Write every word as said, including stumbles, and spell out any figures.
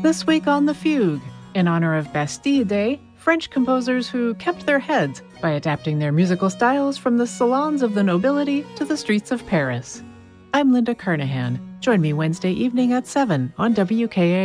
This week on The Fugue, in honor of Bastille Day, French composers who kept their heads by adapting their musical styles from the salons of the nobility to the streets of Paris. I'm Linda Kernahan. Join me Wednesday evening at seven on W K A